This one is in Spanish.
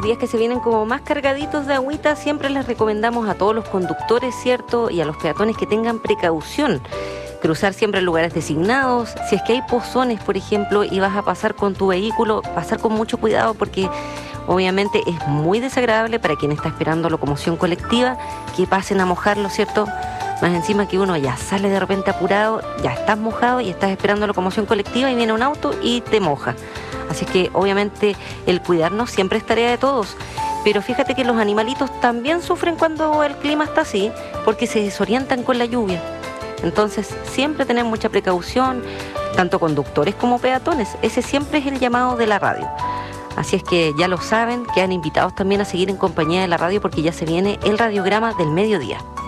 días que se vienen como más cargaditos de agüita, siempre les recomendamos a todos los conductores, ¿cierto? Y a los peatones que tengan precaución. Cruzar siempre en lugares designados. Si es que hay pozones, por ejemplo, y vas a pasar con tu vehículo, pasar con mucho cuidado porque obviamente es muy desagradable para quien está esperando locomoción colectiva que pasen a mojarlo, ¿cierto? Más encima que uno ya sale de repente apurado, ya estás mojado y estás esperando locomoción colectiva y viene un auto y te moja. Así que obviamente el cuidarnos siempre es tarea de todos. Pero fíjate que los animalitos también sufren cuando el clima está así, porque se desorientan con la lluvia. Entonces siempre tener mucha precaución, tanto conductores como peatones. Ese siempre es el llamado de la radio. Así es que ya lo saben, quedan invitados también a seguir en compañía de la radio porque ya se viene el radiograma del mediodía.